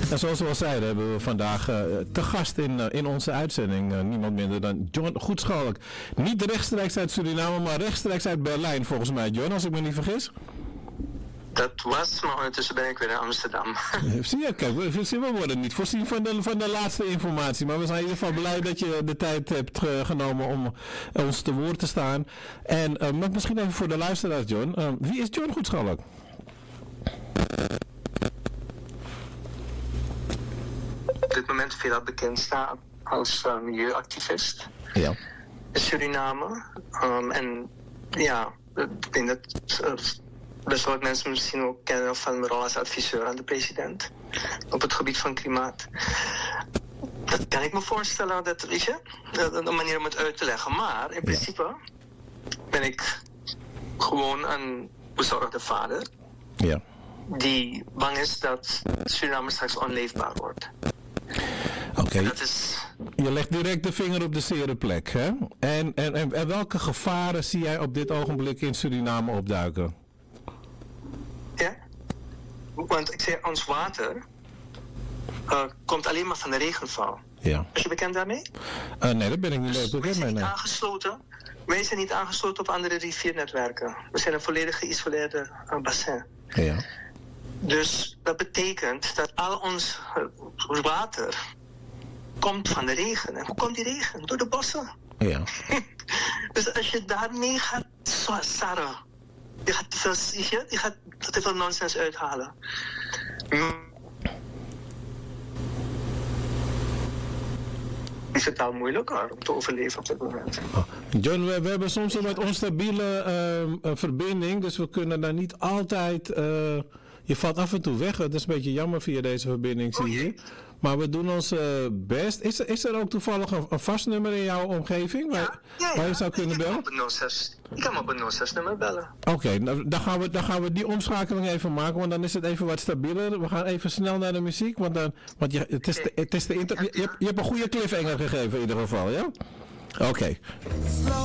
En zoals we al zeiden, hebben we vandaag te gast in onze uitzending niemand minder dan John Goedschalk. Niet rechtstreeks uit Suriname, maar rechtstreeks uit Berlijn volgens mij, John, als ik me niet vergis. Dat was, maar ondertussen ben ik weer in Amsterdam. Zie je, kijk, we worden niet voorzien van de laatste informatie. Maar we zijn in ieder geval blij dat je de tijd hebt genomen om ons te woord te staan. En maar misschien even voor de luisteraars, John. Wie is John Goedschalk? Op dit moment veel bekend staan als milieuactivist. Ja. In Suriname. En ja, ik denk dat best wel wat mensen misschien ook kennen van mijn rol als adviseur aan de president op het gebied van klimaat. Dat kan ik me voorstellen, dat, weet je, een manier om het uit te leggen. Maar in principe ben ik gewoon een bezorgde vader. Ja. Die bang is dat Suriname straks onleefbaar wordt. Oké. Dat is... Je legt direct de vinger op de zere plek, hè? En welke gevaren zie jij op dit ogenblik in Suriname opduiken? Ja, want ik zei, ons water komt alleen maar van de regenval. Ja. Ben je bekend daarmee? Nee, dat ben ik niet Dus bekend mee. aangesloten. Wij zijn niet aangesloten op andere riviernetwerken. We zijn een volledig geïsoleerde bassin. Ja. Dus dat betekent dat al ons water komt van de regen. En hoe komt die regen? Door de bossen. Ja. Dus als je daarmee gaat sarren, je gaat te veel nonsens uithalen. Is het al moeilijker om te overleven op dit moment. John, we hebben soms een wat onstabiele verbinding, dus we kunnen daar niet altijd... je valt af en toe weg, dat is een beetje jammer via deze verbinding, zie je. Maar we doen ons best. Is er ook toevallig een vast nummer in jouw omgeving waar je zou kunnen bellen? Ik kan op een 06 nummer bellen. Oké, nou, dan gaan we die omschakeling even maken, want dan is het even wat stabieler. We gaan even snel naar de muziek, want je hebt een goede cliffhanger gegeven in ieder geval, ja? Oké.